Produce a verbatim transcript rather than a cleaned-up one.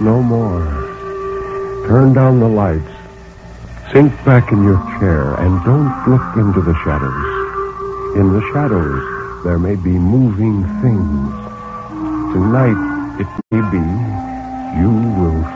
no more. Turn down the lights. Sink back in your chair and don't look into the shadows. In the shadows, there may be moving things. Tonight, it may be, you will